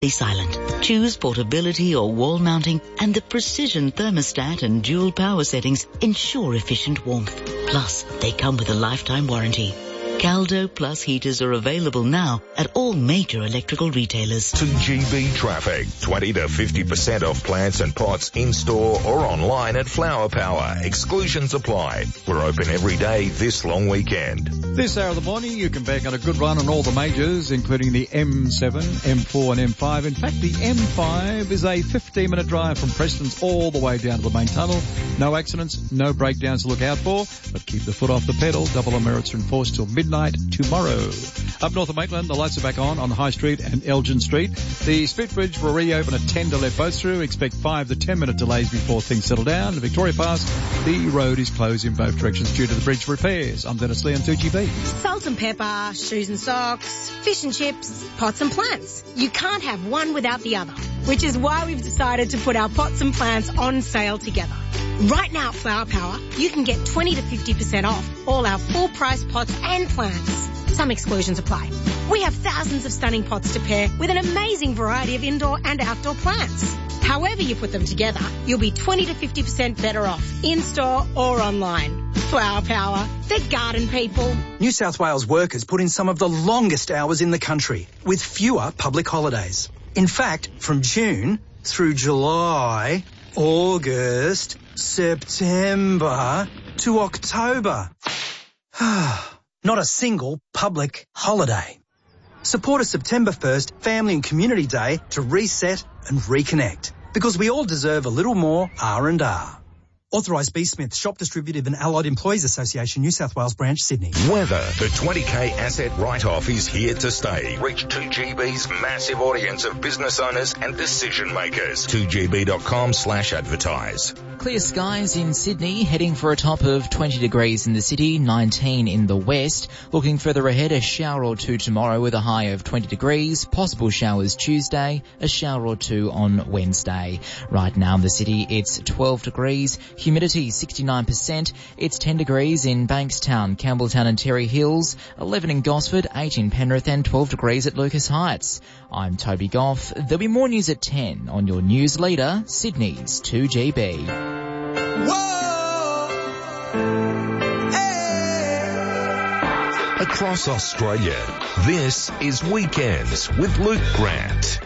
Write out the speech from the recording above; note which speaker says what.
Speaker 1: silent. Choose portability or wall mounting, and the precision thermostat and dual power settings ensure efficient warmth. Plus, they come with a lifetime warranty. Caldo Plus heaters are available now at all major electrical retailers.
Speaker 2: 2GB Traffic. 20 to 50% off plants and pots in-store or online at Flower Power. Exclusions apply. We're open every day this long weekend.
Speaker 3: This hour of the morning, you can bank on a good run on all the majors, including the M7, M4 and M5. In fact, the M5 is a 15-minute drive from Preston's all the way down to the main tunnel. No accidents, no breakdowns to look out for, but keep the foot off the pedal. Double demerits are enforced till midnight tomorrow. Up north of Maitland, the lights are back on High Street and Elgin Street. The Spit Bridge will reopen at 10 to let both through. Expect 5 to 10 minute delays before things settle down. Victoria Pass, the road is closed in both directions due to the bridge repairs. I'm Dennis Lee on 2GB.
Speaker 4: Salt and pepper, shoes and socks, fish and chips, pots and plants. You can't have one without the other, which is why we've decided to put our pots and plants on sale together. Right now at Flower Power, you can get 20 to 50% off all our full-price pots and plants. Some exclusions apply. We have thousands of stunning pots to pair with an amazing variety of indoor and outdoor plants. However you put them together, you'll be 20 to 50% better off, in-store or online. Flower Power, the garden people.
Speaker 5: New South Wales workers put in some of the longest hours in the country, with fewer public holidays. In fact, from June through July, August, September to October. Not a single public holiday. Support a September 1st Family and Community Day to reset and reconnect, because we all deserve a little more R&R. Authorised B. Smith, Shop Distributive and Allied Employees Association, New South Wales Branch, Sydney.
Speaker 2: Weather. The 20K asset write-off is here to stay. Reach 2GB's massive audience of business owners and decision makers. 2GB.com/advertise.
Speaker 6: Clear skies in Sydney, heading for a top of 20 degrees in the city, 19 in the west. Looking further ahead, a shower or two tomorrow with a high of 20 degrees. Possible showers Tuesday, a shower or two on Wednesday. Right now in the city, it's 12 degrees. Humidity 69%. It's 10 degrees in Bankstown, Campbelltown and Terry Hills, 11 in Gosford, 8 in Penrith and 12 degrees at Lucas Heights. I'm Toby Goff. There'll be more news at 10 on your news leader, Sydney's 2GB.
Speaker 2: Whoa! Hey! Across Australia, this is Weekends with Luke Grant.